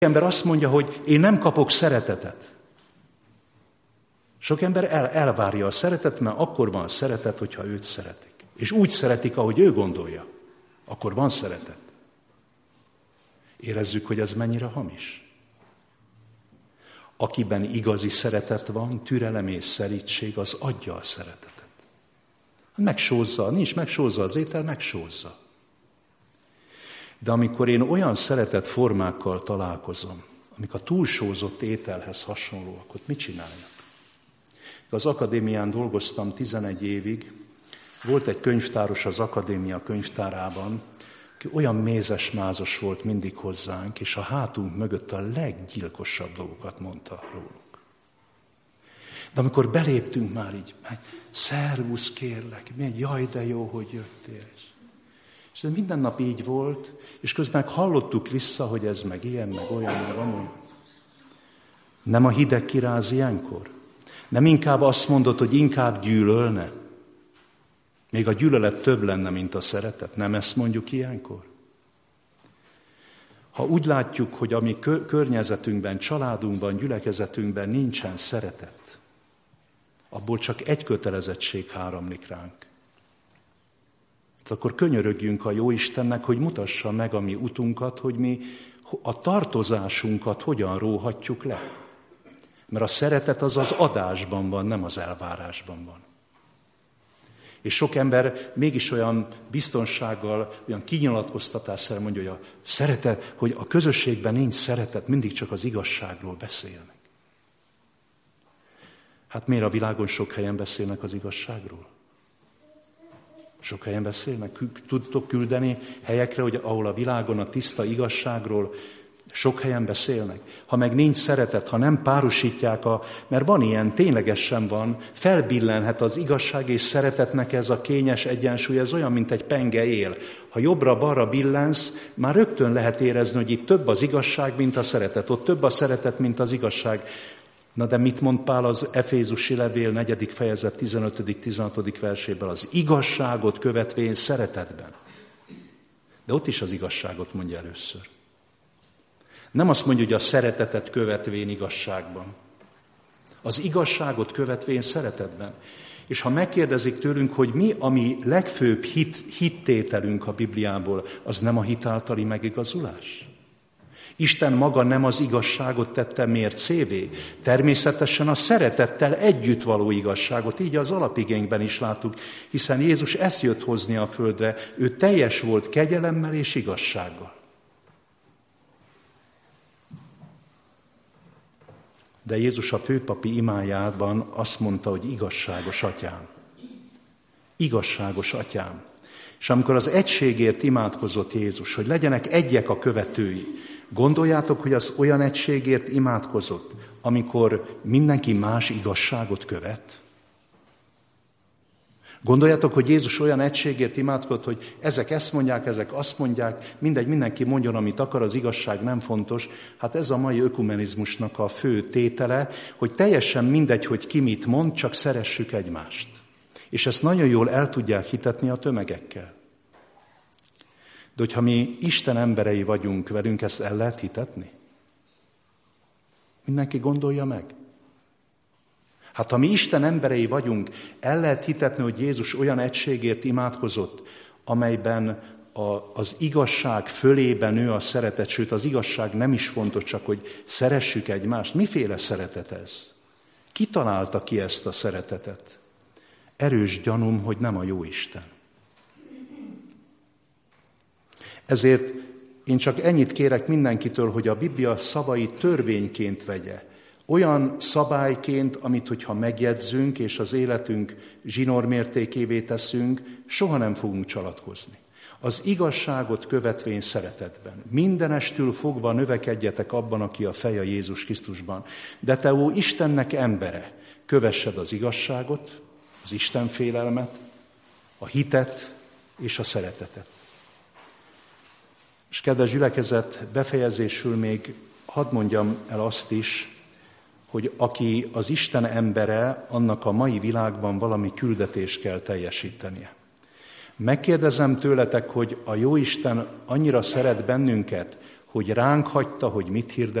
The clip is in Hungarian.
ember azt mondja, hogy én nem kapok szeretetet. Sok ember elvárja a szeretet, mert akkor van szeretet, hogyha őt szeretik. És úgy szeretik, ahogy ő gondolja. Akkor van szeretet. Érezzük, hogy ez mennyire hamis. Akiben igazi szeretet van, türelem és szelídség, az adja a szeretetet. Megsózza, nincs megsózza az étel, megsózza. De amikor én olyan szeretetformákkal találkozom, amik a túlsózott ételhez hasonlóak, ott mit csináljak? Az akadémián dolgoztam 11 évig, volt egy könyvtáros az akadémia könyvtárában, aki olyan mézes-mázos volt mindig hozzánk, és a hátunk mögött a leggyilkosabb dolgokat mondta róluk. De amikor beléptünk már így, szervusz kérlek, jaj de jó, hogy jöttél. És ez minden nap így volt, és közben hallottuk vissza, hogy ez meg ilyen, meg olyan, meg amolyan. Nem a hideg kiráz ilyenkor? Nem inkább azt mondod, hogy inkább gyűlölne? Még a gyűlölet több lenne, mint a szeretet. Nem ezt mondjuk ilyenkor? Ha úgy látjuk, hogy a mi környezetünkben, családunkban, gyülekezetünkben nincsen szeretet, abból csak egy kötelezettség áramlik ránk. Akkor könyörögjünk a Jóistennek, hogy mutassa meg a mi utunkat, hogy mi a tartozásunkat hogyan róhatjuk le. Mert a szeretet az az adásban van, nem az elvárásban van. És sok ember mégis olyan biztonsággal, olyan kinyilatkoztatásszerűen mondja, hogy a szeretet, hogy a közösségben nincs szeretet, mindig csak az igazságról beszélnek. Hát miért a világon sok helyen beszélnek az igazságról? Sok helyen beszélnek? Tudtok küldeni helyekre, hogy ahol a világon a tiszta igazságról sok helyen beszélnek? Ha meg nincs szeretet, ha nem párosítják, mert van ilyen, ténylegesen van, felbillenhet az igazság és szeretetnek ez a kényes egyensúly, ez olyan, mint egy penge él. Ha jobbra-balra billensz, már rögtön lehet érezni, hogy itt több az igazság, mint a szeretet. Ott több a szeretet, mint az igazság. Na de mit mond Pál az Efézusi levél 4. fejezet 15.-16. versében? Az igazságot követvén szeretetben. De ott is az igazságot mondja először. Nem azt mondja, hogy a szeretetet követvén igazságban. Az igazságot követvén szeretetben. És ha megkérdezik tőlünk, hogy mi a mi legfőbb hittételünk a Bibliából, az nem a hit általi megigazulás? Isten maga nem az igazságot tette mércévé, természetesen a szeretettel együtt való igazságot, így az alapigényben is láttuk, hiszen Jézus ezt jött hozni a földre, ő teljes volt kegyelemmel és igazsággal. De Jézus a főpapi imájában azt mondta, hogy igazságos atyám. Igazságos atyám. És amikor az egységért imádkozott Jézus, hogy legyenek egyek a követői, gondoljátok, hogy az olyan egységért imádkozott, amikor mindenki más igazságot követ? Gondoljátok, hogy Jézus olyan egységért imádkozott, hogy ezek ezt mondják, ezek azt mondják, mindenki mondjon, amit akar, az igazság nem fontos. Hát ez a mai ökumenizmusnak a fő tétele, hogy teljesen mindegy, hogy ki mit mond, csak szeressük egymást. És ezt nagyon jól el tudják hitetni a tömegekkel. De hogyha mi Isten emberei vagyunk, velünk ezt el lehet hitetni? Mindenki gondolja meg. Hát ha mi Isten emberei vagyunk, el lehet hitetni, hogy Jézus olyan egységért imádkozott, amelyben az igazság fölében nő a szeretet, sőt az igazság nem is fontos, csak hogy szeressük egymást. Miféle szeretet ez? Ki találta ki ezt a szeretetet? Erős gyanúm, hogy nem a Jóisten. Ezért én csak ennyit kérek mindenkitől, hogy a Biblia szavait törvényként vegye. Olyan szabályként, amit hogyha megjegyzünk, és az életünk zsinórmértékévé teszünk, soha nem fogunk csalatkozni. Az igazságot követvén szeretetben. Mindenestül fogva növekedjetek abban, aki a feje Jézus Krisztusban. De te, ó Istennek embere, kövessed az igazságot, az Isten félelmet, a hitet és a szeretetet. És kedves gyülekezet, befejezésül még hadd mondjam el azt is, hogy aki az Isten embere, annak a mai világban valami küldetést kell teljesítenie. Megkérdezem tőletek, hogy a Jóisten annyira szeret bennünket, hogy ránk hagyta, hogy mit hirdet